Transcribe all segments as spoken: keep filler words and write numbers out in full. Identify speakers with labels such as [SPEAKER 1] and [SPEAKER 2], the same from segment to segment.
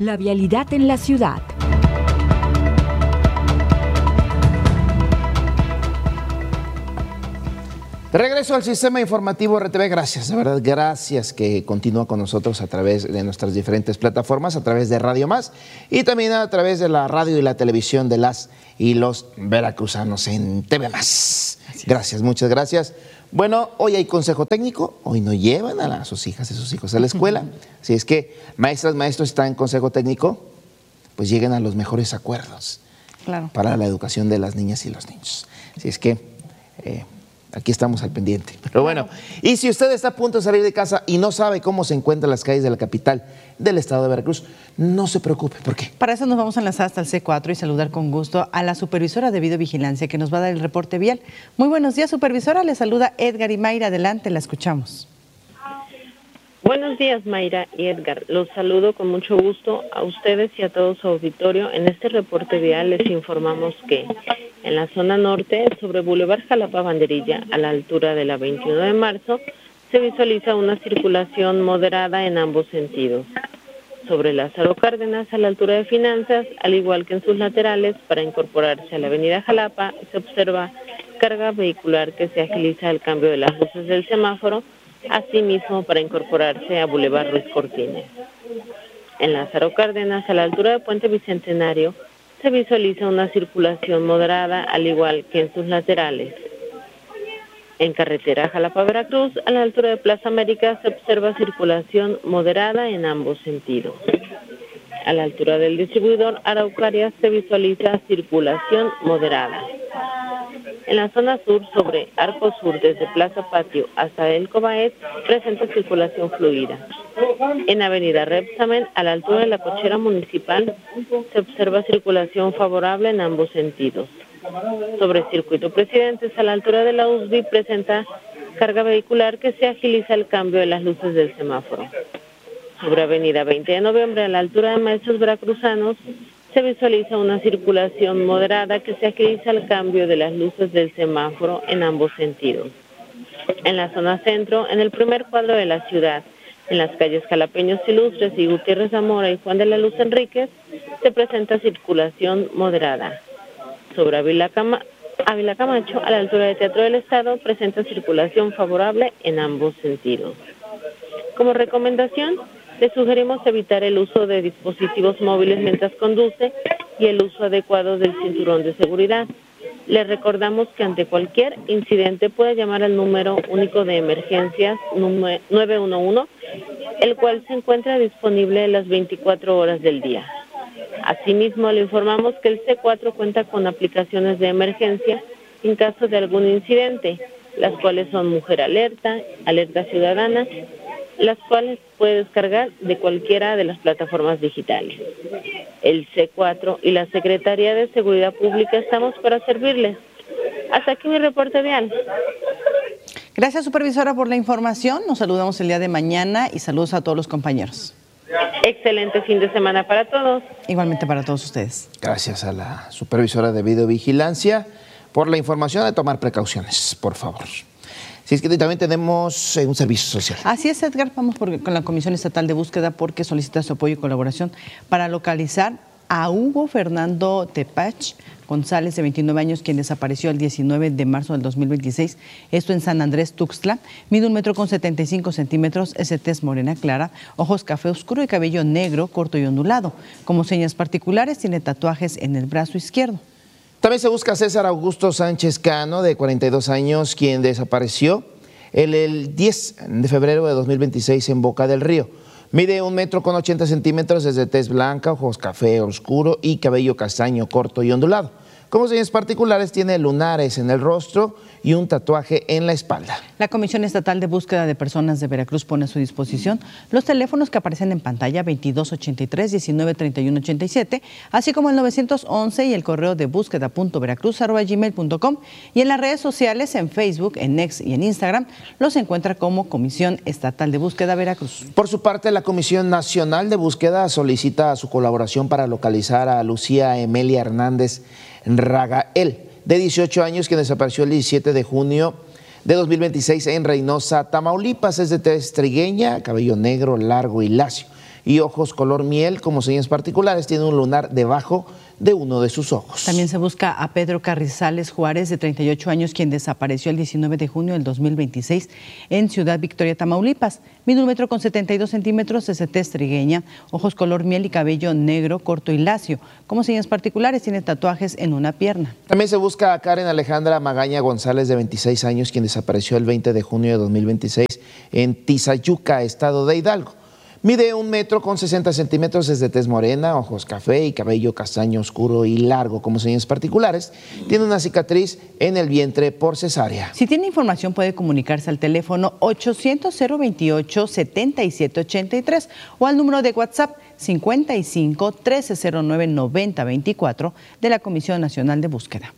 [SPEAKER 1] La vialidad en la ciudad.
[SPEAKER 2] De regreso al sistema informativo R T V, gracias, de verdad, gracias que continúa con nosotros a través de nuestras diferentes plataformas, a través de Radio Más y también a través de la radio y la televisión de las y los veracruzanos en T V Más. Gracias, muchas gracias. Bueno, hoy hay consejo técnico, hoy no llevan a, la, a sus hijas y sus hijos a la escuela. Si es que maestras, maestros están en consejo técnico, pues lleguen a los mejores acuerdos
[SPEAKER 3] claro.
[SPEAKER 2] para la educación de las niñas y los niños. Si es que... Eh, Aquí estamos al pendiente. Pero bueno, y si usted está a punto de salir de casa y no sabe cómo se encuentran las calles de la capital del estado de Veracruz, no se preocupe. ¿Por qué?
[SPEAKER 3] Para eso nos vamos a enlazar hasta el C cuatro y saludar con gusto a la supervisora de videovigilancia que nos va a dar el reporte vial. Muy buenos días, supervisora. Le saluda Edgar y Mayra. Adelante, la escuchamos.
[SPEAKER 4] Buenos días, Mayra y Edgar. Los saludo con mucho gusto a ustedes y a todo su auditorio. En este reporte vial les informamos que en la zona norte, sobre Boulevard Jalapa Banderilla, a la altura de la veintiuno de marzo, se visualiza una circulación moderada en ambos sentidos. Sobre Lázaro Cárdenas, a la altura de Finanzas, al igual que en sus laterales, para incorporarse a la avenida Jalapa, se observa carga vehicular que se agiliza al cambio de las luces del semáforo, asimismo para incorporarse a Boulevard Ruiz Cortines. En Lázaro Cárdenas, a la altura de Puente Bicentenario, se visualiza una circulación moderada, al igual que en sus laterales. En carretera Jalapa-Veracruz, a la altura de Plaza América, se observa circulación moderada en ambos sentidos. A la altura del distribuidor Araucaria se visualiza circulación moderada. En la zona sur, sobre Arco Sur, desde Plaza Patio hasta El Cobaet, presenta circulación fluida. En Avenida Repsamen, a la altura de la cochera municipal, se observa circulación favorable en ambos sentidos. Sobre Circuito Presidentes, a la altura de la U S B I, presenta carga vehicular que se agiliza el cambio de las luces del semáforo. Sobre Avenida veinte de noviembre, a la altura de Maestros Veracruzanos, se visualiza una circulación moderada que se agiliza el cambio de las luces del semáforo en ambos sentidos. En la zona centro, en el primer cuadro de la ciudad, en las calles Jalapeños Ilustres y Gutiérrez Zamora y Juan de la Luz Enríquez, se presenta circulación moderada. Sobre Ávila, Cama- Ávila Camacho, a la altura del Teatro del Estado, presenta circulación favorable en ambos sentidos. Como recomendación, le sugerimos evitar el uso de dispositivos móviles mientras conduce y el uso adecuado del cinturón de seguridad. Le recordamos que ante cualquier incidente puede llamar al número único de emergencias nueve uno uno, el cual se encuentra disponible las veinticuatro horas del día. Asimismo, le informamos que el C cuatro cuenta con aplicaciones de emergencia en caso de algún incidente, las cuales son Mujer Alerta, Alerta Ciudadana, las cuales puede descargar de cualquiera de las plataformas digitales. El C cuatro y la Secretaría de Seguridad Pública estamos para servirles. Hasta aquí mi reporte vial.
[SPEAKER 3] Gracias, supervisora, por la información. Nos saludamos el día de mañana y saludos a todos los compañeros.
[SPEAKER 4] Excelente fin de semana para todos.
[SPEAKER 3] Igualmente para todos ustedes.
[SPEAKER 2] Gracias a la supervisora de videovigilancia por la información, de tomar precauciones, por favor. Si es que también tenemos un servicio social.
[SPEAKER 3] Así es, Edgar. Vamos por, con la Comisión Estatal de Búsqueda porque solicita su apoyo y colaboración para localizar a Hugo Fernando Tepach González, de veintinueve años, quien desapareció el diecinueve de marzo del dos mil veintiséis, esto en San Andrés, Tuxtla. Mide un metro con setenta y cinco centímetros, es de tez morena clara, ojos café oscuro y cabello negro, corto y ondulado. Como señas particulares, tiene tatuajes en el brazo izquierdo.
[SPEAKER 2] También se busca a César Augusto Sánchez Cano, de cuarenta y dos años, quien desapareció el, el diez de febrero de dos mil veintiséis en Boca del Río. Mide un metro con ochenta centímetros, es de tez blanca, ojos café oscuro y cabello castaño corto y ondulado. Como señas particulares, tiene lunares en el rostro y un tatuaje en la espalda. La Comisión Estatal de Búsqueda de Personas de Veracruz pone a su disposición los teléfonos que aparecen en pantalla veintidós ochenta y tres, diecinueve treinta y uno ochenta y siete, así como el novecientos once y el correo de búsqueda punto veracruz arroba gmail punto com, y en las redes sociales, en Facebook, en X y en Instagram, los encuentra como Comisión Estatal de Búsqueda Veracruz. Por su parte, la Comisión Nacional de Búsqueda solicita su colaboración para localizar a Lucía Emelia Hernández Ragael, de dieciocho años, que desapareció el diecisiete de junio de dos mil veintiséis en Reynosa, Tamaulipas. Es de tez trigueña, cabello negro, largo y lacio. y ojos color miel como señas particulares. Tiene un lunar debajo de uno de sus ojos.
[SPEAKER 3] También se busca a Pedro Carrizales Juárez, de treinta y ocho años, quien desapareció el diecinueve de junio del dos mil veintiséis en Ciudad Victoria, Tamaulipas. Mide un metro con setenta y dos centímetros, es de tez trigueña, ojos color miel y cabello negro, corto y lacio. Como señas particulares, tiene tatuajes en una pierna.
[SPEAKER 2] También se busca a Karen Alejandra Magaña González, de veintiséis años, quien desapareció el veinte de junio de dos mil veintiséis en Tizayuca, estado de Hidalgo. Mide un metro con sesenta centímetros, es de tez morena, ojos café y cabello castaño oscuro y largo como señas particulares. Tiene una cicatriz en el vientre por cesárea.
[SPEAKER 3] Si tiene información puede comunicarse al teléfono ochocientos, cero veintiocho, setenta y siete ochenta y tres o al número de WhatsApp cincuenta y cinco, trece cero nueve, noventa veinticuatro de la Comisión Nacional de Búsqueda.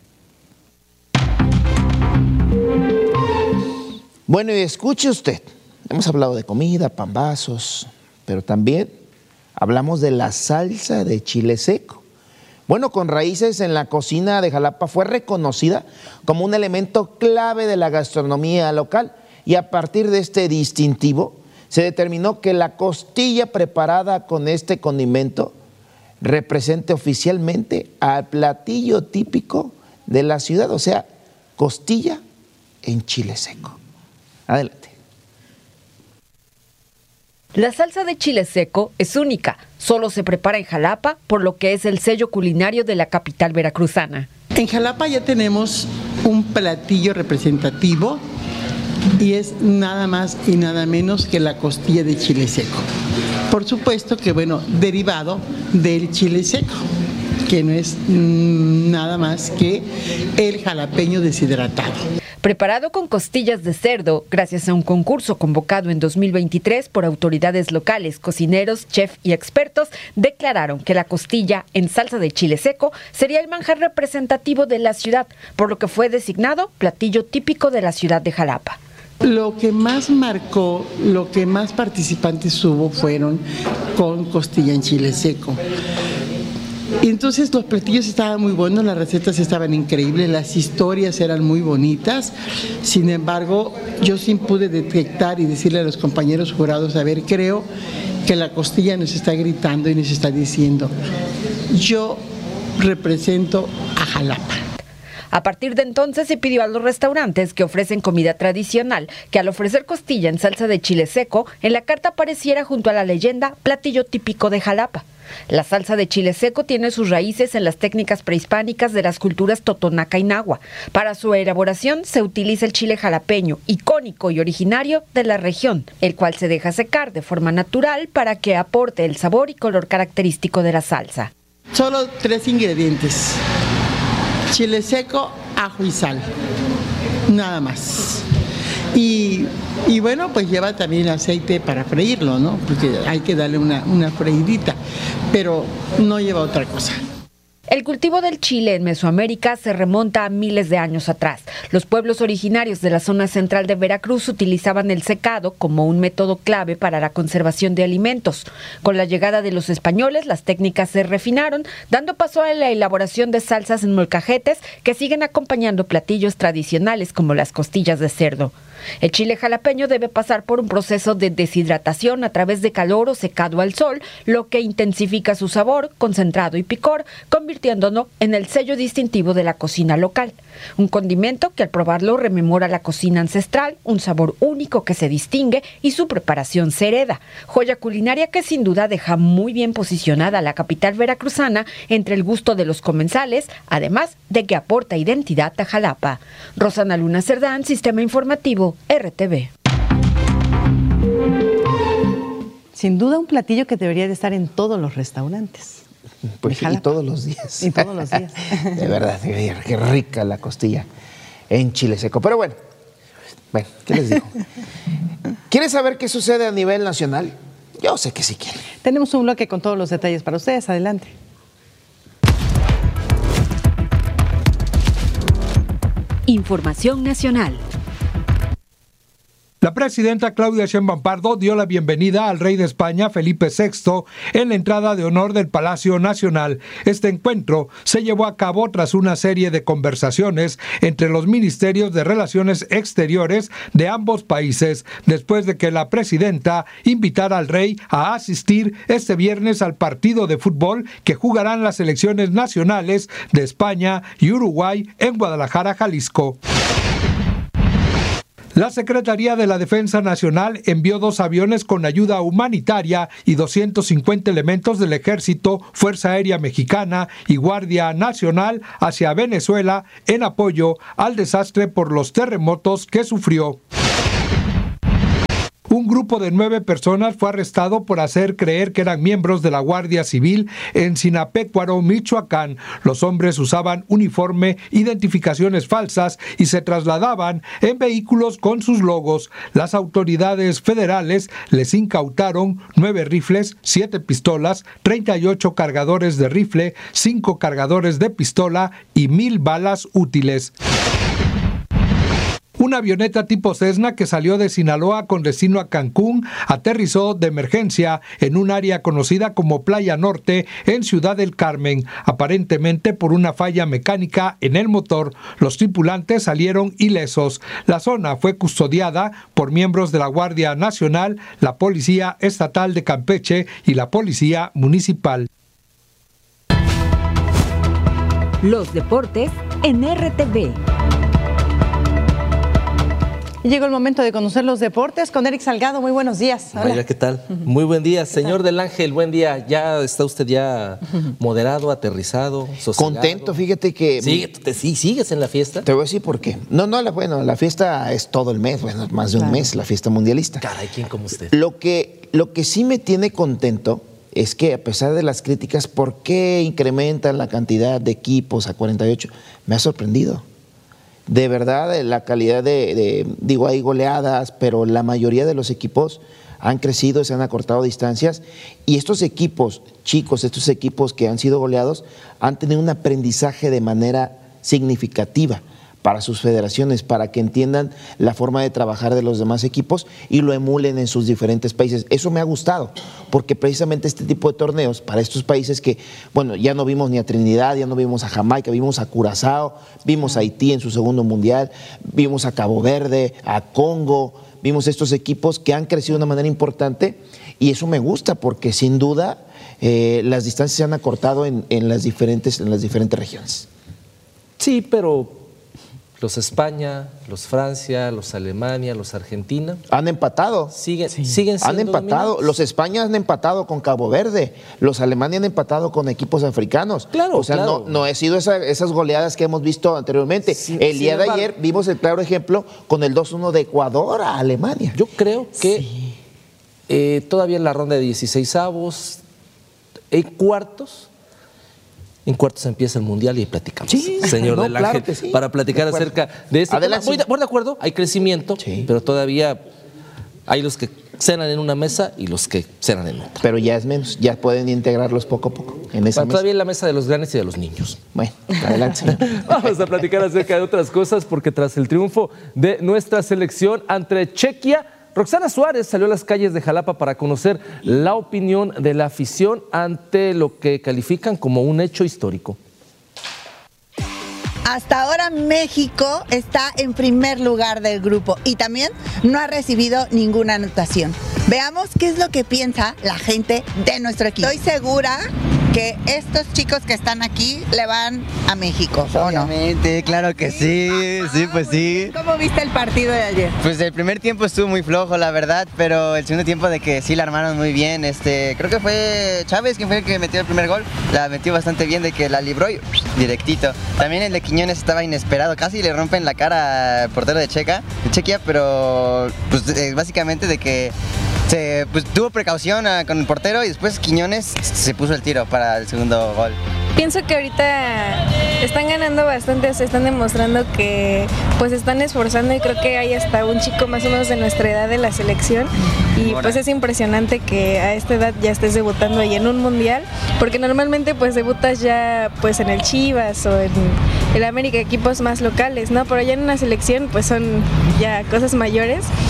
[SPEAKER 2] Bueno, y escuche usted, hemos hablado de comida, pambazos, pero también hablamos de la salsa de chile seco. Bueno, con raíces en la cocina de Jalapa, fue reconocida como un elemento clave de la gastronomía local, y a partir de este distintivo se determinó que la costilla preparada con este condimento represente oficialmente al platillo típico de la ciudad, o sea, costilla en chile seco. Adelante.
[SPEAKER 5] La salsa de chile seco es única, solo se prepara en Jalapa, por lo que es el sello culinario de la capital veracruzana.
[SPEAKER 6] En Jalapa ya tenemos un platillo representativo y es nada más y nada menos que la costilla de chile seco. Por supuesto que, bueno, derivado del chile seco, que no es mmm, nada más que el jalapeño deshidratado.
[SPEAKER 5] Preparado con costillas de cerdo, gracias a un concurso convocado en dos mil veintitrés por autoridades locales, cocineros, chef y expertos, declararon que la costilla en salsa de chile seco sería el manjar representativo de la ciudad, por lo que fue designado platillo típico de la ciudad de Jalapa.
[SPEAKER 6] Lo que más marcó, lo que más participantes hubo fueron con costilla en chile seco. Y entonces los platillos estaban muy buenos, las recetas estaban increíbles, las historias eran muy bonitas. Sin embargo, yo sí pude detectar y decirle a los compañeros jurados, a ver, creo que la costilla nos está gritando y nos está diciendo, yo represento a Jalapa.
[SPEAKER 5] A partir de entonces se pidió a los restaurantes que ofrecen comida tradicional que al ofrecer costilla en salsa de chile seco, en la carta apareciera junto a la leyenda platillo típico de Jalapa. La salsa de chile seco tiene sus raíces en las técnicas prehispánicas de las culturas totonaca y nahua. Para su elaboración se utiliza el chile jalapeño, icónico y originario de la región, el cual se deja secar de forma natural para que aporte el sabor y color característico de la salsa.
[SPEAKER 6] Solo tres ingredientes: chile seco, ajo y sal, nada más. Y, y bueno, pues lleva también aceite para freírlo, ¿no? Porque hay que darle una, una freidita, pero no lleva otra cosa.
[SPEAKER 5] El cultivo del chile en Mesoamérica se remonta a miles de años atrás. Los pueblos originarios de la zona central de Veracruz utilizaban el secado como un método clave para la conservación de alimentos. Con la llegada de los españoles, las técnicas se refinaron, dando paso a la elaboración de salsas en molcajetes que siguen acompañando platillos tradicionales como las costillas de cerdo. El chile jalapeño debe pasar por un proceso de deshidratación a través de calor o secado al sol, lo que intensifica su sabor, concentrado y picor, convirtiéndolo en el sello distintivo de la cocina local. Un condimento que al probarlo rememora la cocina ancestral, un sabor único que se distingue y su preparación se hereda. Joya culinaria que sin duda deja muy bien posicionada a la capital veracruzana entre el gusto de los comensales, además de que aporta identidad a Jalapa. Rosana Luna Cerdán, Sistema Informativo, R T V.
[SPEAKER 3] Sin duda un platillo que debería de estar en todos los restaurantes.
[SPEAKER 2] Pues y todos los días.
[SPEAKER 3] Y todos los días.
[SPEAKER 2] De verdad, qué rica la costilla en chile seco. Pero bueno, bueno, ¿qué les digo? ¿Quieres saber qué sucede a nivel nacional? Yo sé que sí quieren.
[SPEAKER 3] Tenemos un bloque con todos los detalles para ustedes. Adelante.
[SPEAKER 1] Información nacional.
[SPEAKER 7] La presidenta Claudia Sheinbaum Pardo dio la bienvenida al rey de España, Felipe sexto, en la entrada de honor del Palacio Nacional. Este encuentro se llevó a cabo tras una serie de conversaciones entre los ministerios de Relaciones Exteriores de ambos países, después de que la presidenta invitara al rey a asistir este viernes al partido de fútbol que jugarán las selecciones nacionales de España y Uruguay en Guadalajara, Jalisco. La Secretaría de la Defensa Nacional envió dos aviones con ayuda humanitaria y doscientos cincuenta elementos del Ejército, Fuerza Aérea Mexicana y Guardia Nacional hacia Venezuela en apoyo al desastre por los terremotos que sufrió. Un grupo de nueve personas fue arrestado por hacer creer que eran miembros de la Guardia Civil en Sinapecuaro, Michoacán. Los hombres usaban uniforme, identificaciones falsas y se trasladaban en vehículos con sus logos. Las autoridades federales les incautaron nueve rifles, siete pistolas, treinta y ocho cargadores de rifle, cinco cargadores de pistola y mil balas útiles. Una avioneta tipo Cessna que salió de Sinaloa con destino a Cancún aterrizó de emergencia en un área conocida como Playa Norte en Ciudad del Carmen, aparentemente por una falla mecánica en el motor. Los tripulantes salieron ilesos. La zona fue custodiada por miembros de la Guardia Nacional, la Policía Estatal de Campeche y la Policía Municipal.
[SPEAKER 1] Los deportes en R T V.
[SPEAKER 3] Llegó el momento de conocer los deportes con Eric Salgado. Muy buenos días.
[SPEAKER 8] Hola. Mayra, ¿qué tal? Muy buen día. Señor del Ángel, buen día. ¿Ya está usted ya moderado, aterrizado, sosegado?
[SPEAKER 2] Contento, fíjate que...
[SPEAKER 8] ¿Sí, te, sí, ¿Sigues en la fiesta?
[SPEAKER 2] Te voy a decir por qué. No, no, la, bueno, la fiesta es todo el mes, bueno, más de un claro. mes, la fiesta mundialista.
[SPEAKER 8] Caray, ¿quién como usted?
[SPEAKER 2] Lo que, lo que sí me tiene contento es que a pesar de las críticas, ¿por qué incrementan la cantidad de equipos a cuarenta y ocho? Me ha sorprendido. De verdad, la calidad de, de, digo, hay goleadas, pero la mayoría de los equipos han crecido, se han acortado distancias, y estos equipos chicos, estos equipos que han sido goleados, han tenido un aprendizaje de manera significativa para sus federaciones, para que entiendan la forma de trabajar de los demás equipos y lo emulen en sus diferentes países. Eso me ha gustado, porque precisamente este tipo de torneos, para estos países que, bueno, ya no vimos ni a Trinidad, ya no vimos a Jamaica, vimos a Curazao, vimos a Haití en su segundo mundial, vimos a Cabo Verde, a Congo, vimos estos equipos que han crecido de una manera importante, y eso me gusta, porque sin duda eh, las distancias se han acortado en, en, las diferentes, en las diferentes regiones.
[SPEAKER 8] Sí, pero... Los España, los Francia, los Alemania, los Argentina.
[SPEAKER 2] Han empatado.
[SPEAKER 8] Siguen, sí. siguen siendo
[SPEAKER 2] Han empatado. Dominados. Los España han empatado con Cabo Verde. Los Alemania han empatado con equipos africanos.
[SPEAKER 8] Claro,
[SPEAKER 2] O sea,
[SPEAKER 8] claro.
[SPEAKER 2] no, no ha sido esa, esas goleadas que hemos visto anteriormente. Sí, el día de ayer vimos el claro ejemplo con el dos uno de Ecuador a Alemania.
[SPEAKER 8] Yo creo que sí. eh, todavía en la ronda de dieciseisavos, en cuartos... En cuartos empieza el Mundial y platicamos,
[SPEAKER 2] sí,
[SPEAKER 8] señor
[SPEAKER 2] no,
[SPEAKER 8] del Ángel,
[SPEAKER 2] claro sí.
[SPEAKER 8] para platicar de acerca de esto.
[SPEAKER 2] Adelante.
[SPEAKER 8] Voy de, voy de acuerdo, hay crecimiento, sí. pero todavía hay los que cenan en una mesa y los que cenan en otra.
[SPEAKER 2] Pero ya es menos, ya pueden integrarlos poco a poco en esa
[SPEAKER 8] bueno,
[SPEAKER 2] mesa.
[SPEAKER 8] Todavía en la mesa de los grandes y de los niños.
[SPEAKER 2] Bueno, adelante, señor.
[SPEAKER 8] Vamos a platicar acerca de otras cosas, porque tras el triunfo de nuestra selección ante Chequia, Roxana Suárez salió a las calles de Jalapa para conocer la opinión de la afición ante lo que califican como un hecho histórico.
[SPEAKER 9] Hasta ahora México está en primer lugar del grupo y también no ha recibido ninguna anotación. Veamos qué es lo que piensa la gente de nuestro equipo. Estoy segura que estos chicos que están aquí le van a México, ¿o no?
[SPEAKER 10] Obviamente, claro que sí, sí, pues sí.
[SPEAKER 9] ¿Cómo viste el partido de ayer?
[SPEAKER 10] Pues el primer tiempo estuvo muy flojo, la verdad, pero el segundo tiempo de que sí la armaron muy bien. Este, creo que fue Chávez quien fue el que metió el primer gol, la metió bastante bien, de que la libró y directito. También el de Quiñones estaba inesperado, casi le rompen la cara al portero de Checa, de Chequia, pero pues eh, básicamente de que se, pues, tuvo precaución a, con el portero y después Quiñones se puso el tiro para el segundo gol.
[SPEAKER 11] Pienso que ahorita están ganando bastante, se están demostrando que pues están esforzando y creo que hay hasta un chico más o menos de nuestra edad de la selección y pues es impresionante que a esta edad ya estés debutando ahí en un mundial, porque normalmente pues debutas ya pues en el Chivas o en el América, equipos más locales, ¿no? Pero ya en una selección pues son ya cosas mayores.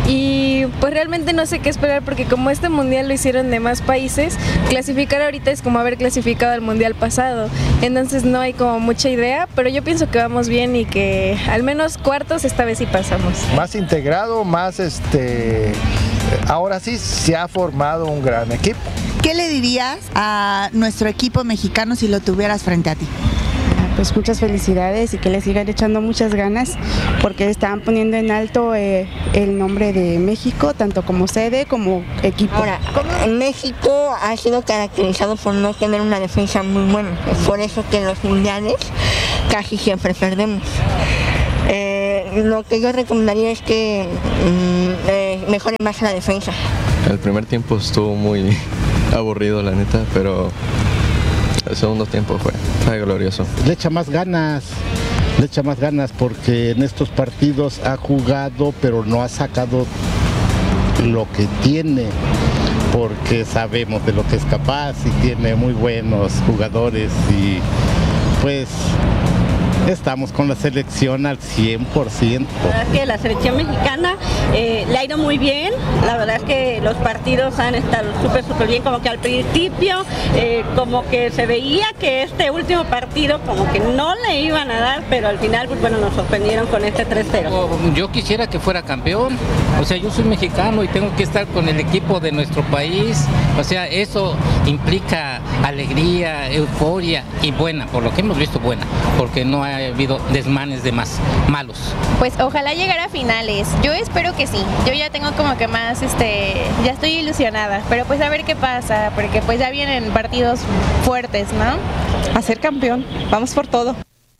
[SPEAKER 11] y pues realmente no sé qué esperar porque como este mundial lo hicieron de más países, clasificar ahorita es como haber clasificado al mundial pasado, entonces no hay como mucha idea, pero yo pienso que vamos bien y que al menos cuartos esta vez sí pasamos.
[SPEAKER 12] Más integrado, más este, ahora sí se ha formado un gran equipo.
[SPEAKER 9] ¿Qué le dirías a nuestro equipo mexicano si lo tuvieras frente a ti?
[SPEAKER 13] Pues muchas felicidades y que le sigan echando muchas ganas porque están poniendo en alto eh, el nombre de México, tanto como sede como equipo.
[SPEAKER 14] Ahora, México ha sido caracterizado por no tener una defensa muy buena, es por eso que en los mundiales casi siempre perdemos. Eh, lo que yo recomendaría es que mm, eh, mejoren más la defensa.
[SPEAKER 15] El primer tiempo estuvo muy aburrido, la neta, pero el segundo tiempo fue, fue glorioso.
[SPEAKER 16] Le echa más ganas, le echa más ganas porque en estos partidos ha jugado, pero no ha sacado lo que tiene, porque sabemos de lo que es capaz y tiene muy buenos jugadores y pues estamos con la selección al cien por ciento.
[SPEAKER 17] La verdad es que la selección mexicana eh, le ha ido muy bien, la verdad es que los partidos han estado súper, súper bien, como que al principio eh, como que se veía que este último partido como que no le iban a dar, pero al final pues bueno, nos sorprendieron con este tres cero.
[SPEAKER 18] Yo quisiera que fuera campeón, o sea, yo soy mexicano y tengo que estar con el equipo de nuestro país, o sea, eso implica alegría, euforia y buena, por lo que hemos visto buena, porque no ha habido desmanes de más malos.
[SPEAKER 19] Pues ojalá llegara a finales, yo espero que sí, yo ya tengo como que más, este, ya estoy ilusionada, pero pues a ver qué pasa, porque pues ya vienen partidos fuertes, ¿no?
[SPEAKER 3] A ser campeón, vamos por todo.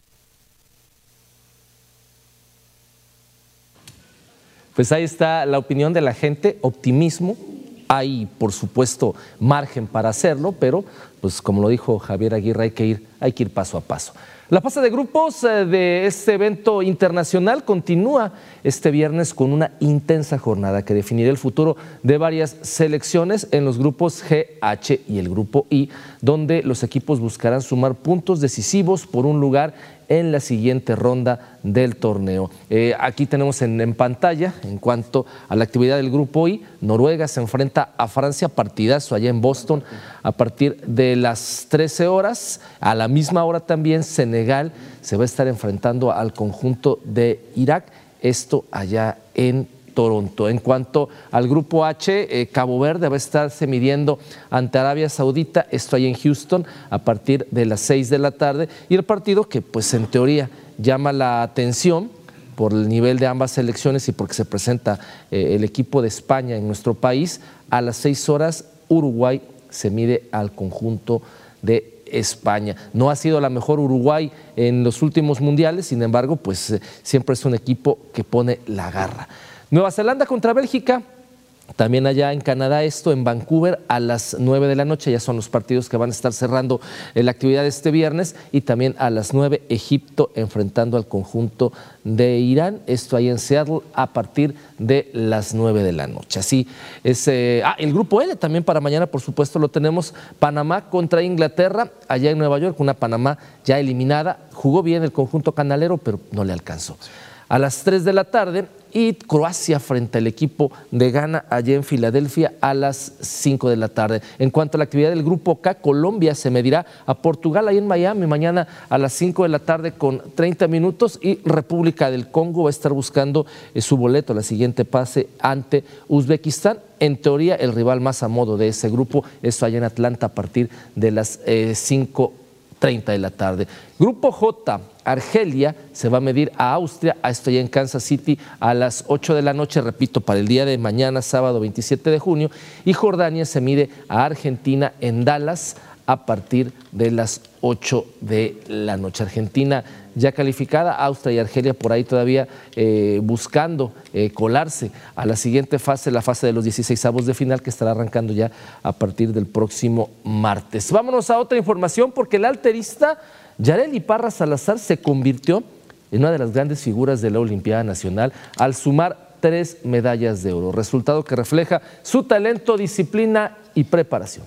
[SPEAKER 8] Pues ahí está la opinión de la gente, optimismo, hay por supuesto margen para hacerlo, pero pues como lo dijo Javier Aguirre, hay que ir, hay que ir paso a paso. La fase de grupos de este evento internacional continúa este viernes con una intensa jornada que definirá el futuro de varias selecciones en los grupos G, H y el grupo I, donde los equipos buscarán sumar puntos decisivos por un lugar en la siguiente ronda del torneo. Eh, aquí tenemos en, en pantalla, en cuanto a la actividad del grupo I, Noruega se enfrenta a Francia, partidazo allá en Boston a partir de las trece horas. A la misma hora también Senegal se va a estar enfrentando al conjunto de Irak, esto allá en Toronto. En cuanto al grupo H, eh, Cabo Verde va a estarse midiendo ante Arabia Saudita, esto ahí en Houston, a partir de las seis de la tarde, y el partido que pues en teoría llama la atención por el nivel de ambas selecciones y porque se presenta eh, el equipo de España en nuestro país, a las seis horas Uruguay se mide al conjunto de España. No ha sido la mejor Uruguay en los últimos mundiales, sin embargo, pues eh, siempre es un equipo que pone la garra. Nueva Zelanda contra Bélgica, también allá en Canadá, esto en Vancouver a las nueve de la noche, ya son los partidos que van a estar cerrando la actividad este viernes, y también a las nueve Egipto enfrentando al conjunto de Irán, esto ahí en Seattle a partir de las nueve de la noche. Así es. Eh, ah, el grupo L también para mañana, por supuesto, lo tenemos, Panamá contra Inglaterra, allá en Nueva York, una Panamá ya eliminada, jugó bien el conjunto canalero, pero no le alcanzó. A las tres de la tarde, y Croacia frente al equipo de Ghana allá en Filadelfia a las cinco de la tarde. En cuanto a la actividad del grupo K, Colombia se medirá a Portugal ahí en Miami mañana a las cinco de la tarde con treinta minutos, y República del Congo va a estar buscando eh, su boleto a la siguiente fase ante Uzbekistán. En teoría el rival más a modo de ese grupo, esto allá en Atlanta a partir de las eh, cinco treinta de la tarde. Grupo J, Argelia se va a medir a Austria, a esto ya en Kansas City a las ocho de la noche, repito, para el día de mañana, sábado veintisiete de junio, y Jordania se mide a Argentina en Dallas a partir de las ocho de la noche. Argentina ya calificada, Austria y Argelia por ahí todavía eh, buscando eh, colarse a la siguiente fase, la fase de los dieciseisavos de final, que estará arrancando ya a partir del próximo martes. Vámonos a otra información, porque el alterista Yareli Parra Salazar se convirtió en una de las grandes figuras de la Olimpiada Nacional al sumar tres medallas de oro, resultado que refleja su talento, disciplina y preparación.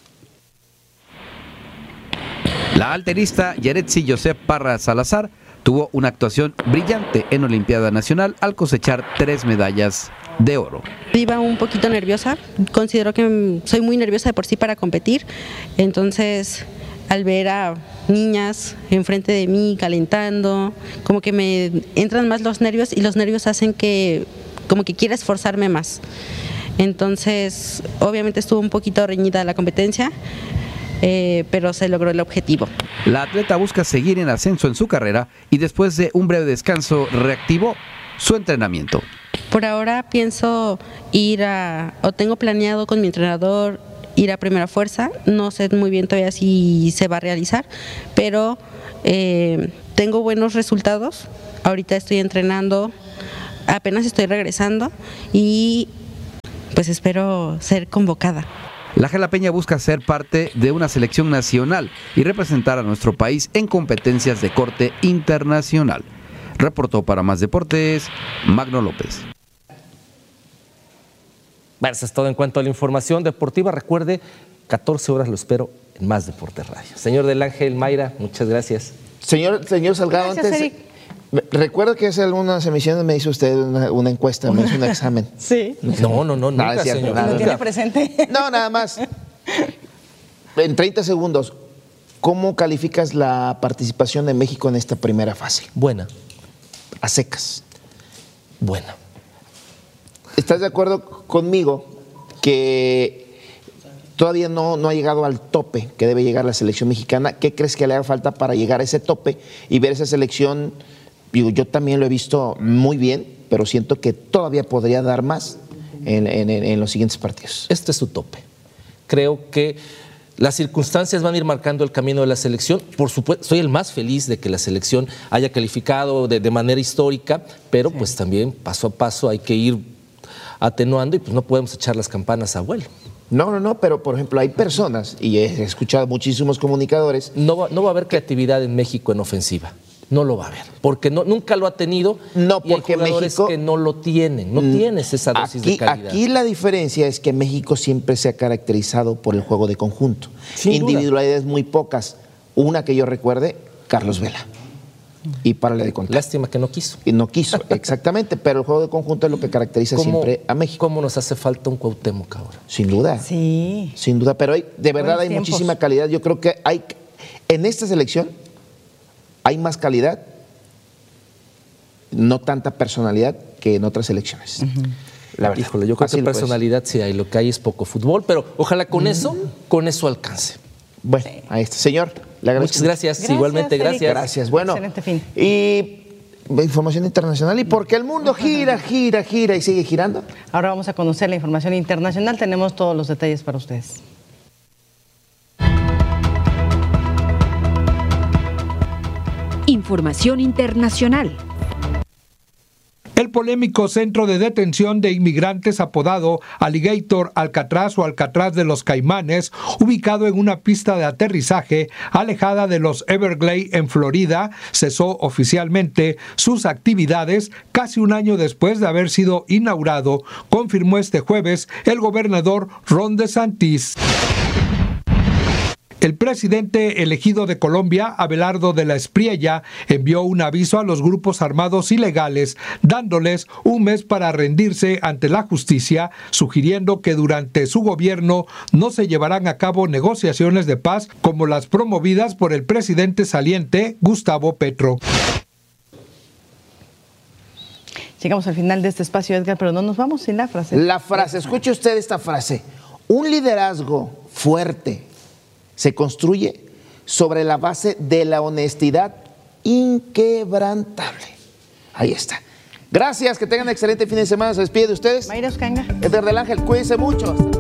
[SPEAKER 20] La alterista Yaretsi Josep Parra Salazar tuvo una actuación brillante en Olimpiada Nacional al cosechar tres medallas. de oro.
[SPEAKER 13] Iba un poquito nerviosa, considero que soy muy nerviosa de por sí para competir, entonces al ver a niñas enfrente de mí calentando, como que me entran más los nervios y los nervios hacen que como que quiera esforzarme más. Entonces, obviamente estuvo un poquito reñida la competencia, eh, pero se logró el objetivo.
[SPEAKER 20] La atleta busca seguir en ascenso en su carrera y después de un breve descanso reactivó su entrenamiento.
[SPEAKER 13] Por ahora pienso ir a, o tengo planeado con mi entrenador, ir a Primera Fuerza, no sé muy bien todavía si se va a realizar, pero eh, tengo buenos resultados, ahorita estoy entrenando, apenas estoy regresando y pues espero ser convocada.
[SPEAKER 20] La jalapeña busca ser parte de una selección nacional y representar a nuestro país en competencias de corte internacional. Reportó para Más Deportes, Magno López.
[SPEAKER 8] Bueno, eso es todo en cuanto a la información deportiva. Recuerde, catorce horas lo espero en Más Deportes Radio. Señor del Ángel, Mayra, muchas gracias.
[SPEAKER 2] Señor, señor Salgado,
[SPEAKER 3] Gracias,
[SPEAKER 2] antes, me- recuerdo que hace algunas emisiones me hizo usted una, una encuesta, me hizo un examen.
[SPEAKER 3] Sí.
[SPEAKER 8] No, no, no,
[SPEAKER 2] Nada,
[SPEAKER 8] nunca,
[SPEAKER 2] es cierto,
[SPEAKER 8] señor.
[SPEAKER 2] nada,
[SPEAKER 3] Lo
[SPEAKER 2] nunca.
[SPEAKER 3] tiene presente.
[SPEAKER 2] No, nada más. En treinta segundos, ¿cómo calificas la participación de México en esta primera fase?
[SPEAKER 8] Buena.
[SPEAKER 2] A secas.
[SPEAKER 8] Buena.
[SPEAKER 2] ¿Estás de acuerdo conmigo que todavía no, no ha llegado al tope que debe llegar la selección mexicana? ¿Qué crees que le haga falta para llegar a ese tope y ver esa selección? Digo, yo también lo he visto muy bien, pero siento que todavía podría dar más en, en- en los siguientes partidos.
[SPEAKER 8] Este es su tope. Creo que las circunstancias van a ir marcando el camino de la selección. Por supuesto, soy el más feliz de que la selección haya calificado de, de manera histórica, pero pues también paso a paso hay que ir atenuando y pues no podemos echar las campanas a vuelo.
[SPEAKER 2] No, no, no, pero por ejemplo hay personas, y he escuchado muchísimos comunicadores.
[SPEAKER 8] No va, no va a haber creatividad en México en ofensiva. No lo va a haber, porque no, nunca lo ha tenido.
[SPEAKER 2] No,
[SPEAKER 8] y hay
[SPEAKER 2] porque
[SPEAKER 8] jugadores
[SPEAKER 2] México-
[SPEAKER 8] que no lo tienen, no
[SPEAKER 2] Mm,
[SPEAKER 8] tienes esa dosis
[SPEAKER 2] Aquí,
[SPEAKER 8] de calidad.
[SPEAKER 2] aquí la diferencia es que México siempre se ha caracterizado por el juego de conjunto.
[SPEAKER 8] Sin duda.
[SPEAKER 2] Individualidades muy pocas. Una que yo recuerde, Carlos Vela. Y para de contar.
[SPEAKER 8] Lástima que no quiso.
[SPEAKER 2] Y no quiso, exactamente, pero el juego de conjunto es lo que caracteriza
[SPEAKER 8] ¿Cómo-
[SPEAKER 2] siempre a México.
[SPEAKER 8] ¿Cómo nos hace falta un Cuauhtémoc ahora?
[SPEAKER 2] Sin duda.
[SPEAKER 3] Sí.
[SPEAKER 2] Sin duda, pero hay, de verdad
[SPEAKER 3] Buenos
[SPEAKER 2] hay
[SPEAKER 3] tiempos.
[SPEAKER 2] muchísima calidad. Yo creo que hay, en esta selección hay más calidad, no tanta personalidad que en otras selecciones. La verdad.
[SPEAKER 8] Híjole, yo creo
[SPEAKER 2] Así
[SPEAKER 8] que
[SPEAKER 2] lo puedes.
[SPEAKER 8] personalidad sí hay, lo que hay es poco fútbol, pero ojalá con eso, con eso alcance.
[SPEAKER 2] Bueno, ahí está. Señor, le agradezco.
[SPEAKER 8] Muchas gracias, igualmente,
[SPEAKER 3] Eric.
[SPEAKER 8] gracias.
[SPEAKER 2] Gracias. Bueno,
[SPEAKER 3] Excelente fin.
[SPEAKER 2] y información internacional. ¿Y porque el mundo gira, gira, gira y sigue girando?
[SPEAKER 3] Ahora vamos a conocer la información internacional. Tenemos todos los detalles para ustedes.
[SPEAKER 1] Información internacional.
[SPEAKER 7] El polémico centro de detención de inmigrantes apodado Alligator Alcatraz o Alcatraz de los Caimanes, ubicado en una pista de aterrizaje alejada de los Everglades en Florida, cesó oficialmente sus actividades casi un año después de haber sido inaugurado, confirmó este jueves el gobernador Ron DeSantis. El presidente elegido de Colombia, Abelardo de la Espriella, envió un aviso a los grupos armados ilegales, dándoles un mes para rendirse ante la justicia, sugiriendo que durante su gobierno no se llevarán a cabo negociaciones de paz como las promovidas por el presidente saliente, Gustavo Petro.
[SPEAKER 3] Llegamos al final de este espacio, Edgar, pero no nos vamos sin la frase.
[SPEAKER 2] La frase, escuche usted esta frase. Un liderazgo fuerte se construye sobre la base de la honestidad inquebrantable. Ahí está. Gracias, que tengan excelente fin de semana. Se despide de ustedes.
[SPEAKER 3] Mayra Oscanga.
[SPEAKER 2] Edgar del Ángel, cuídense mucho.